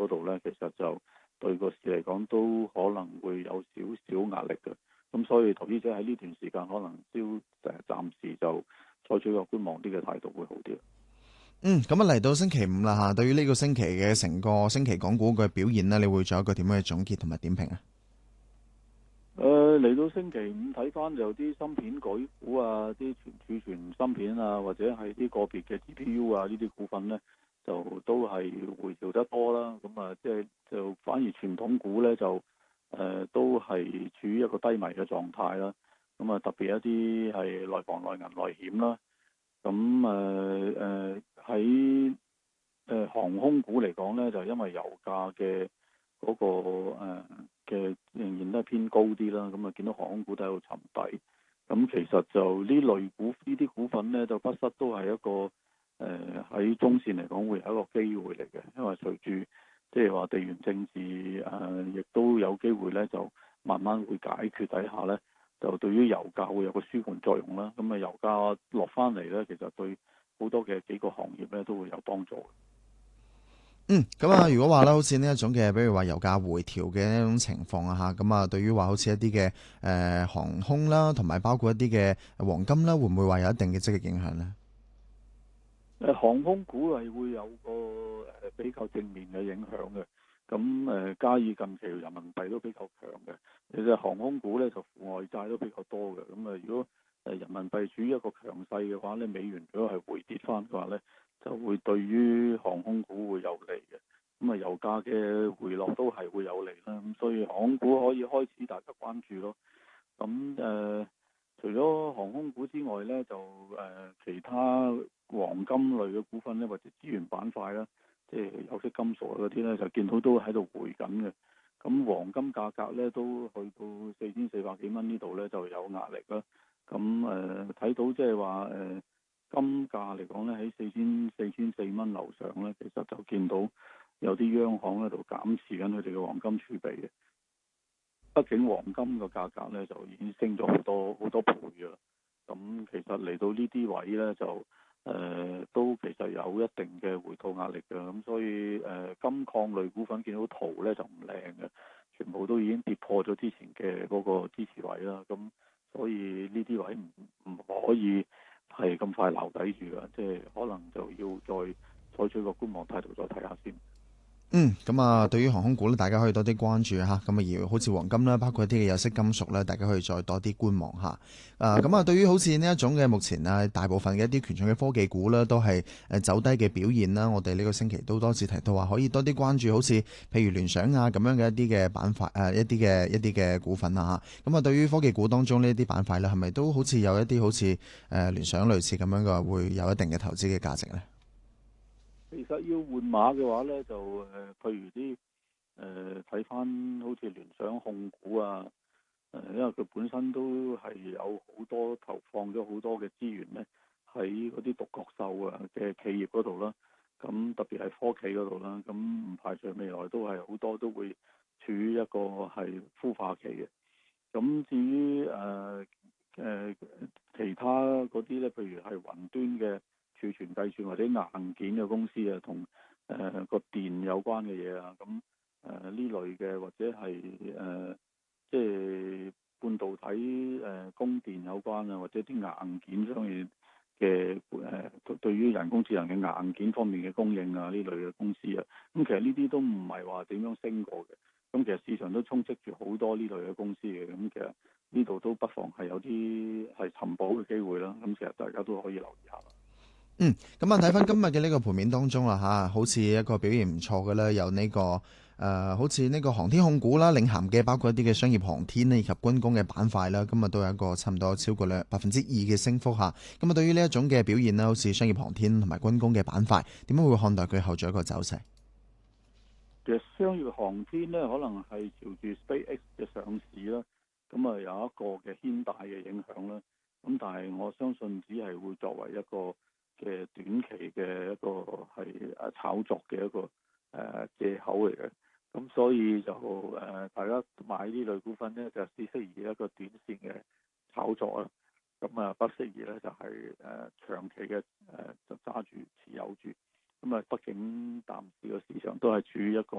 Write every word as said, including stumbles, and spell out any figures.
嗰度咧，其實就對個市嚟講都可能會有少少壓力嘅。咁所以投資者喺呢段時間可能都誒暫時就採取個觀望啲嘅態度會好啲。 嗯，咁啊嚟到星期五啦嚇，對於呢個星期嘅成個星期港股嘅表現呢，你會做一個點樣嘅總結同埋點評啊？ 誒嚟到星期五睇翻就啲芯片舉股啊，啲存儲存芯片啊，或者係啲個別嘅 G P U 啊呢啲股份呢，就都係回調得多啦。咁啊，即係就反而傳統股呢，就誒、呃、都係處於一個低迷嘅狀態啦。咁啊，特別一啲係內房、內銀、內險啦。咁誒誒喺誒航空股嚟講呢，就因為油價嘅嗰、個嘅、呃、仍然都係偏高啲啦，咁啊見到航空股都喺度沉底，咁其實就呢類股呢啲股份呢，就不失都係一個誒喺、呃、中線嚟講會有一個機會嚟嘅，因為隨住即係話地緣政治誒、呃，亦都有機會呢，就慢慢會解決底下呢，就對於油價會有個舒緩作用啦。咁啊油價落翻嚟呢，其實對好多嘅幾個行業呢都會有幫助。 嗯，咁啊，如果話咧，好似呢一種嘅，比如話油價回調嘅一種情況啊，吓，咁啊，對於話好似一啲嘅誒航空啦，同埋包括一啲嘅黃金啦，會唔會話有一定嘅積極影響呢？ 誒航空股係會有個誒比較正面嘅影響嘅，咁誒加以近期人民幣都比較強嘅，其實航空股咧就負外債都比較多嘅，咁啊如果誒人民幣處於一個強勢嘅話咧，美元如果係回跌翻嘅話咧，就會對於航空股會有利嘅，咁啊油價嘅回落都係會有利啦，咁所以航空股可以開始大家關注咯，咁誒。呃除咗航空股之外咧，就誒、呃、其他黃金類嘅股份咧，或者資源板塊啦，即係有色金屬嗰啲咧，就見到都喺度回緊嘅。咁黃金價格咧都去到四千四百幾蚊呢度咧，就有壓力啦。咁誒睇到即係話誒金價嚟講咧，喺四千四千四蚊樓上咧，其實就見到有啲央行喺度減持緊佢哋嘅黃金儲備嘅。畢竟黃金個價格咧就已經升咗好多好多倍㗎啦，咁其實嚟到呢啲位咧就誒、呃、都其實有一定嘅回吐壓力嘅，咁所以誒、呃、金礦類股份見到圖咧就唔靚嘅，全部都已經跌破咗之前嘅嗰個支持位啦，咁所以呢啲位唔唔可以係咁快留底住㗎，即係可能就要再採取個觀望態度再睇下先。 嗯，咁啊，對於航空股咧，大家可以多啲關注吓，咁啊，而好似黃金啦，包括一啲嘅有色金屬咧，大家可以再多啲觀望下。啊，咁啊，對於好似呢一種嘅目前啊，大部分嘅一啲權重嘅科技股咧，都係誒走低嘅表現啦。我哋呢個星期都多次提到話，可以多啲關注，好似譬如聯想啊咁樣嘅一啲嘅板塊誒，一啲嘅一啲嘅股份啊吓。咁啊，對於科技股當中呢一啲板塊咧，係咪都好似有一啲好似誒聯想類似咁樣嘅，會有一定嘅投資嘅價值咧？ 其實要換馬嘅話咧，就誒、呃，譬如啲誒睇翻好似聯想控股啊，誒、呃，因為佢本身都係有好多投放咗好多嘅資源咧，喺嗰啲獨角獸啊嘅企業嗰度啦，咁特別係科技嗰度啦，咁唔排除未來都係好多都會處於一個係孵化期嘅。咁至於誒誒、呃呃、其他嗰啲咧，譬如係雲端嘅儲存計算或者硬件嘅公司啊，同誒個電有關嘅嘢啊，咁誒呢類嘅或者係誒即係半導體誒、呃、供電有關啊，或者啲硬件方面嘅誒對於人工智能嘅硬件方面嘅供應啊，呢類嘅公司啊，咁其實呢啲都唔係話點樣升過嘅。咁其實市場都充斥住好多呢類嘅公司嘅，咁其實呢度都不妨係有啲係尋寶嘅機會啦。咁其實大家都可以留意下。 嗯，咁啊睇翻今日嘅呢個盤面當中啦吓，好似一個表現唔錯嘅咧，有呢、這個誒、呃，好似呢個航天控股啦，領銜嘅包括一啲嘅商業航天咧，以及軍工嘅板塊啦，今日都有一個差唔多超過兩百分之二嘅升幅吓。咁啊，對於呢一種嘅表現咧，好似商業航天同埋軍工嘅板塊，點樣會看待佢後續一個走勢？ 其實商業航天咧，可能係朝住 SpaceX 嘅上市啦，咁啊有一個嘅牽帶嘅影響啦。咁但係我相信只係會作為一個嘅短期嘅一個係誒炒作嘅一個誒藉口嚟嘅。咁所以就誒、呃、大家買呢類股份咧，就只適宜一個短線嘅炒作啦。咁啊不適宜咧就係、是、誒、呃、長期嘅誒、呃、就揸住持有住。咁啊畢竟暫時個市場都係處於一個